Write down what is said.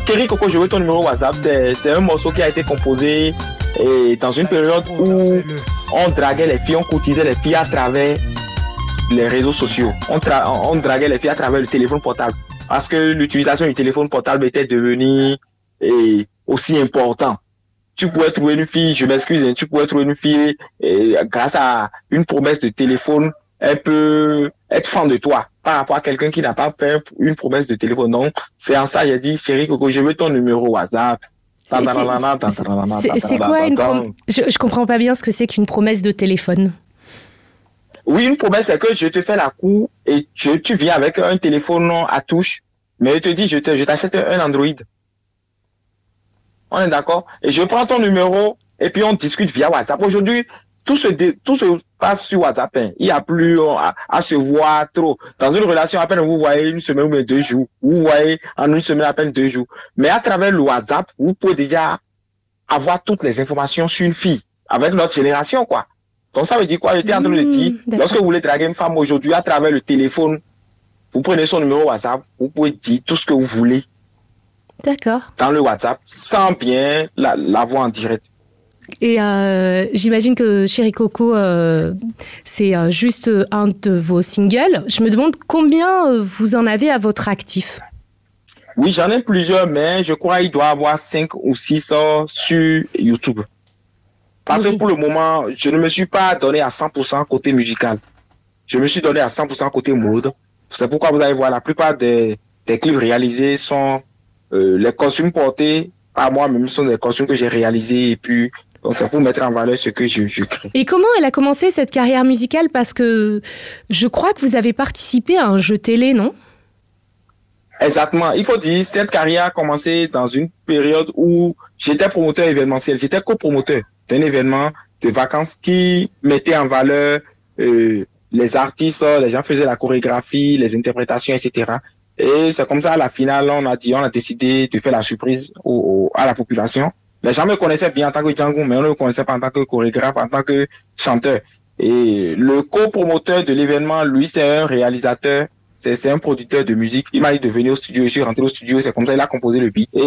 Chéri Coco, je veux ton numéro WhatsApp. C'est un morceau qui a été composé dans une période où on draguait les filles, on courtisait les filles à travers les réseaux sociaux. On draguait les filles à travers le téléphone portable. Parce que l'utilisation du téléphone portable était devenue aussi important. Tu pouvais trouver une fille, je m'excuse, tu pouvais trouver une fille grâce à une promesse de téléphone, elle peut être fan de toi par rapport à quelqu'un qui n'a pas fait une promesse de téléphone. Donc, c'est en ça j'ai dit, chérie Coco, je veux ton numéro WhatsApp. C'est quoi une promesse? Je comprends pas bien ce que c'est qu'une promesse de téléphone. Oui, une promesse, c'est que je te fais la cour et tu viens avec un téléphone à touche, mais je te dis, je t'achète un Android. On est d'accord? Et je prends ton numéro et puis on discute via WhatsApp. Aujourd'hui, tout se passe sur WhatsApp. Hein. Il n'y a plus à se voir trop. Dans une relation, à peine vous voyez une semaine ou bien 2 jours. Vous voyez en une semaine à peine 2 jours. Mais à travers le WhatsApp, vous pouvez déjà avoir toutes les informations sur une fille avec notre génération, quoi. Donc ça veut dire quoi? J'étais en train de dire, lorsque vous voulez draguer une femme aujourd'hui à travers le téléphone, vous prenez son numéro WhatsApp, vous pouvez dire tout ce que vous voulez. D'accord. Dans le WhatsApp, sans bien la voir en direct. Et j'imagine que Chéri Coco, c'est juste un de vos singles. Je me demande combien vous en avez à votre actif. Oui, j'en ai plusieurs, mais je crois qu'il doit y avoir 5 ou 6 sur YouTube. Parce que pour le moment, je ne me suis pas donné à 100% côté musical. Je me suis donné à 100% côté mode. C'est pourquoi vous allez voir, la plupart des clips réalisés sont les costumes portés par moi-même, sont des costumes que j'ai réalisés et puis donc c'est pour mettre en valeur ce que je crée. Et comment elle a commencé cette carrière musicale? Parce que je crois que vous avez participé à un jeu télé, non? Exactement. Il faut dire, cette carrière a commencé dans une période où j'étais promoteur événementiel. J'étais copromoteur d'un événement de vacances qui mettait en valeur les artistes, les gens faisaient la chorégraphie, les interprétations, etc. Et c'est comme ça, à la finale, on a décidé de faire la surprise à la population. Les gens me connaissaient bien en tant que Django, mais on ne me connaissait pas en tant que chorégraphe, en tant que chanteur. Et le copromoteur de l'événement, lui, c'est un réalisateur, c'est un producteur de musique. Il m'a dit de venir au studio, je suis rentré au studio, c'est comme ça, il a composé le beat.